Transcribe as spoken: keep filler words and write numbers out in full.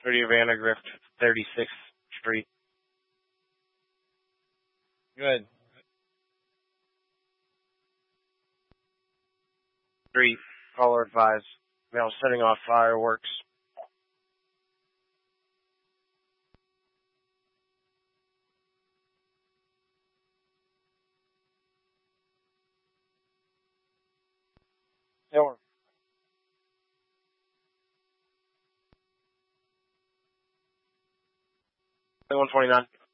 City of Vandergrift, thirty-sixth Street. Good. Street, caller advised. Now setting off fireworks. Over. one twenty-nine.